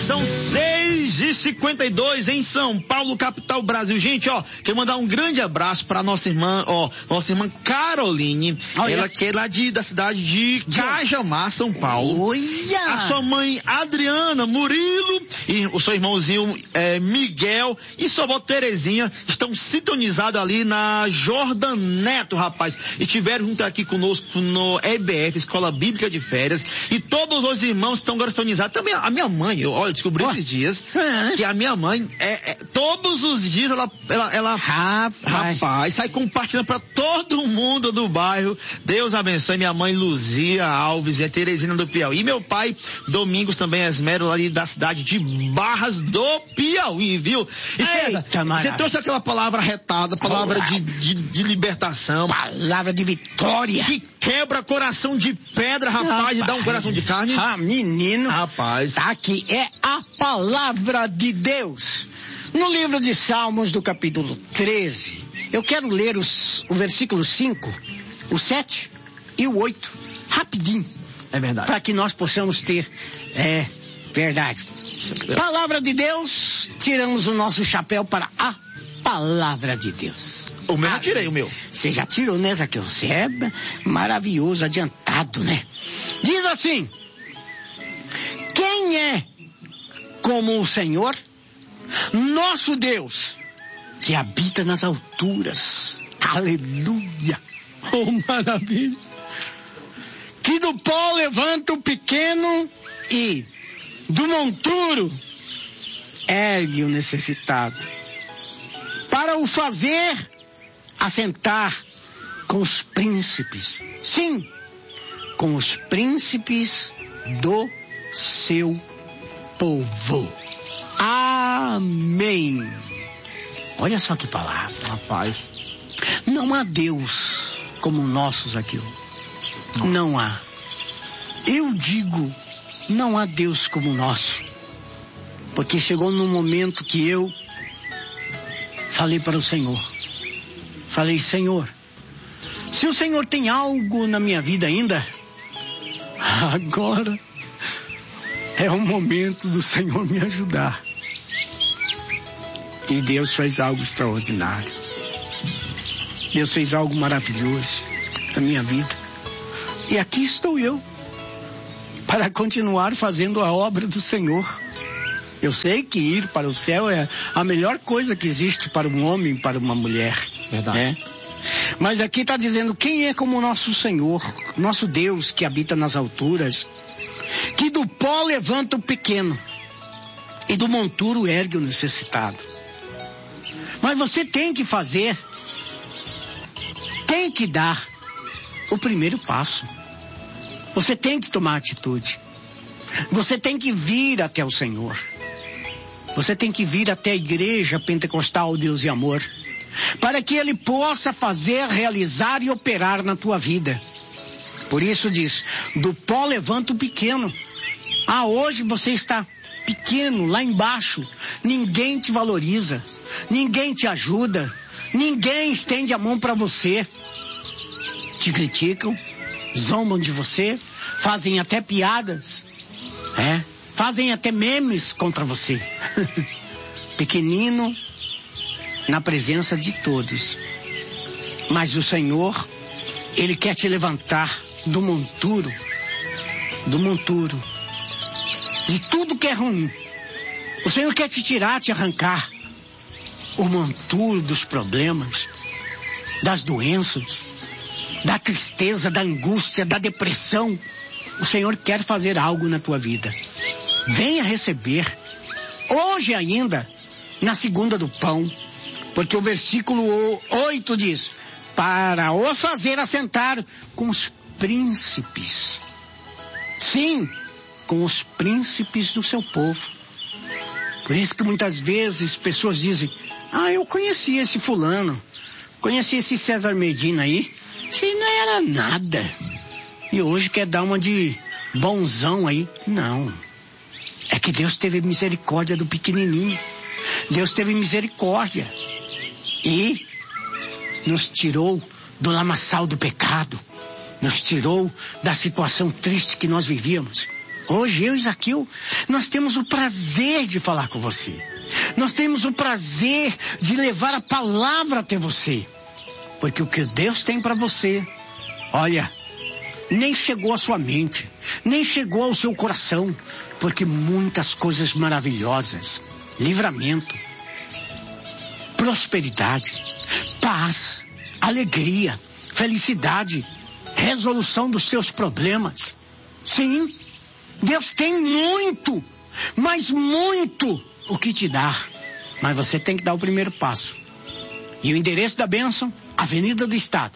São 6h52 em São Paulo, capital Brasil. Gente, quero mandar um grande abraço para nossa irmã Caroline. Ela que é lá da cidade de Cajamar, São Paulo. Olha! A sua mãe Adriana, Murilo e o seu irmãozinho Miguel e sua avó Terezinha estão sintonizados ali na Jordan Neto, rapaz. E estiveram junto aqui conosco no EBF, Escola Bíblica de Férias. E todos os irmãos estão agora sintonizados. Também a minha mãe, eu descobri esses dias que a minha mãe, todos os dias ela rapaz, sai compartilhando para todo mundo do bairro. Deus abençoe minha mãe Luzia Alves e a Teresina do Piauí. E meu pai, Domingos também Esmero, ali da cidade de Barras do Piauí, viu? E César, você trouxe aquela palavra retada, palavra de libertação. Palavra de vitória. Que quebra coração de pedra, rapaz, e dá um coração de carne. Menino. Rapaz. Aqui é a palavra de Deus. No livro de Salmos, do capítulo 13, eu quero ler o versículo 5, o 7 e o 8, rapidinho. É verdade. Para que nós possamos ter, verdade. Palavra de Deus, tiramos o nosso chapéu para a palavra de Deus. O meu já tirei, o meu. Você já tirou, né, Zaqueu? Você é maravilhoso, adiantado, né? Diz assim: quem é como o Senhor, nosso Deus, que habita nas alturas? Aleluia! Oh, maravilha! Que do pó levanta o pequeno e do monturo ergue o necessitado, para o fazer assentar com os príncipes. Sim, com os príncipes do seu povo. Amém. Olha só que palavra. Rapaz. Não há Deus como o nosso, Zaqueu. Não há. Eu digo, não há Deus como o nosso. Porque chegou num momento que eu falei para o Senhor. Falei: Senhor, se o Senhor tem algo na minha vida ainda, agora é o momento do Senhor me ajudar. E Deus fez algo extraordinário. Deus fez algo maravilhoso na minha vida. E aqui estou eu, para continuar fazendo a obra do Senhor. Eu sei que ir para o céu é a melhor coisa que existe para um homem e para uma mulher. Verdade. Né? Mas aqui está dizendo: quem é como o nosso Senhor, nosso Deus que habita nas alturas, que do pó levanta o pequeno e do monturo ergue o necessitado. Mas você tem que fazer, tem que dar o primeiro passo. Você tem que tomar atitude. Você tem que vir até o Senhor. Você tem que vir até a igreja pentecostal Deus e Amor, para que Ele possa fazer, realizar e operar na tua vida. Por isso diz: do pó levanta o pequeno. Hoje você está pequeno, lá embaixo. Ninguém te valoriza, ninguém te ajuda, ninguém estende a mão para você. Te criticam, zombam de você, fazem até piadas, fazem até memes contra você. Pequenino na presença de todos. Mas o Senhor, Ele quer te levantar do monturo, de tudo que é ruim. O Senhor quer te tirar, te arrancar o monturo dos problemas, das doenças, da tristeza, da angústia, da depressão. O Senhor quer fazer algo na tua vida. Venha receber hoje ainda, na segunda do pão, porque o versículo 8 diz: para o fazer assentar com os príncipes. Sim, com os príncipes do seu povo. Por isso que muitas vezes pessoas dizem: eu conheci esse fulano, conheci esse César Medina aí, isso não era nada, e hoje quer dar uma de bonzão aí. Não, é que Deus teve misericórdia do pequenininho. Deus teve misericórdia e nos tirou do lamaçal do pecado, nos tirou da situação triste que nós vivíamos. Hoje eu e Zaqueu, nós temos o prazer de falar com você. Nós temos o prazer de levar a palavra até você. Porque o que Deus tem para você, olha, nem chegou à sua mente, nem chegou ao seu coração. Porque muitas coisas maravilhosas, livramento, prosperidade, paz, alegria, felicidade, resolução dos seus problemas. Sim, Deus tem muito, mas muito o que te dar. Mas você tem que dar o primeiro passo. E o endereço da bênção, Avenida do Estado,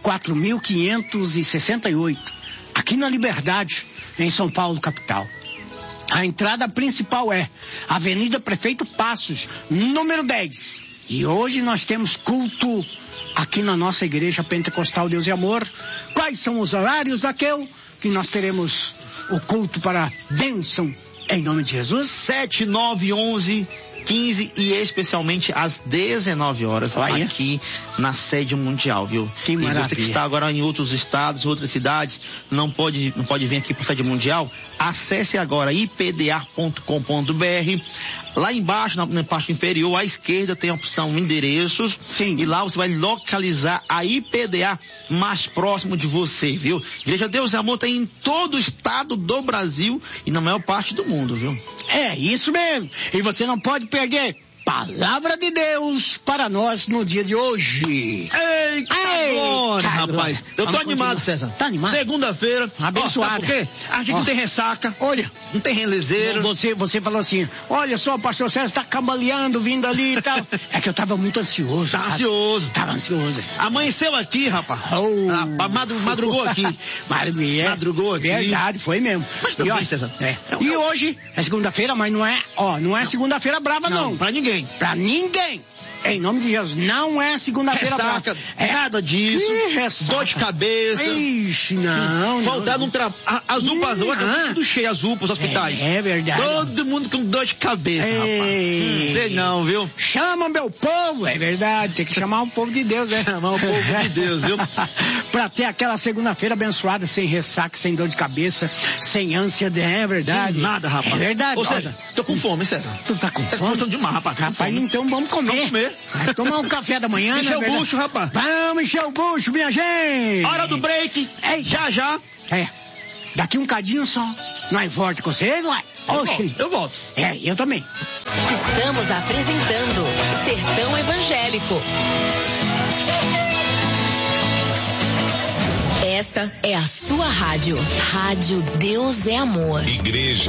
4.568, aqui na Liberdade, em São Paulo, capital. A entrada principal é Avenida Prefeito Passos, número 10. E hoje nós temos culto aqui na nossa igreja Pentecostal Deus e Amor. Quais são os horários, Zaqueu, que nós teremos o culto para bênção em nome de Jesus? 7, 9, 11, 15 e especialmente às 19 horas aqui na sede mundial, viu? Que maravilha. E você que está agora em outros estados, outras cidades, não pode vir aqui para a sede mundial, acesse agora ipda.com.br. Lá embaixo, na parte inferior, à esquerda, tem a opção endereços. Sim. E lá você vai localizar a IPDA mais próximo de você, viu? Igreja Deus e Amor tem em todo o estado do Brasil e na maior parte do mundo, viu? É isso mesmo. E você não pode perder Palavra de Deus para nós no dia de hoje. Eita, glória, rapaz. Eu tô animado, César. Tá animado? Segunda-feira. Abençoado. Sabe por quê? A gente não tem ressaca. Olha. Não tem relezeiro. Você falou assim, olha só, o pastor César tá cambaleando, vindo ali e tal. É que eu tava muito ansioso. Tá ansioso. Tava ansioso. Amanheceu aqui, rapaz. Madrugou aqui. Madrugou aqui. Verdade, foi mesmo. Mas também, César. E hoje é segunda-feira, mas não é segunda-feira brava, não. Pra ninguém. Pra ninguém. Em nome de Jesus, não é segunda-feira ressaca, nada disso. Que ressaca? Dor de cabeça. Ixi, não. Faltando as UPAs hoje, tudo cheio, as UPAs, os hospitais. É verdade. Todo mundo com dor de cabeça, rapaz. Sei não, viu? Chama meu povo, é verdade. Tem que chamar o povo de Deus, né? Chamar o povo de Deus, viu? Pra ter aquela segunda-feira abençoada, sem ressaca, sem dor de cabeça, sem ânsia, é verdade. Sem nada, rapaz. É verdade. Ô, César, tô com fome, César. Tu tá com fome? Tô demais, rapaz. Rapaz, então vamos comer. Vamos comer. Vai tomar um café da manhã, né? Encher o bucho, rapaz. Vamos encher o bucho, minha gente. Hora do break. Já. Daqui um cadinho só. Nós volta com vocês, uai. Eu volto. Eu também. Estamos apresentando Sertão Evangélico. Esta é a sua rádio. Rádio Deus é Amor. Igreja